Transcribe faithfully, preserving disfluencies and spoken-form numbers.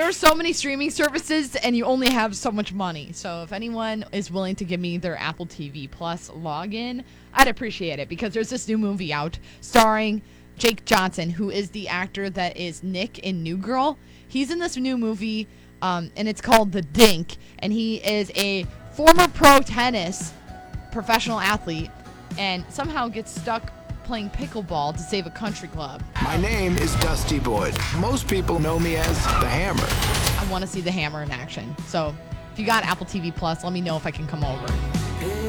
there's so many streaming services, and you only have so much money. So if anyone is willing to give me their Apple T V Plus login, I'd appreciate it, because there's this new movie out starring Jake Johnson, who is the actor that is Nick in New Girl. He's in this new movie, um, and it's called The Dink, and he is a former pro tennis professional athlete and somehow gets stuck playing pickleball to save a country club. My name is Dusty Boyd. Most people know me as the Hammer. I want to see the Hammer in action. So if you got Apple T V Plus, let me know if I can come over.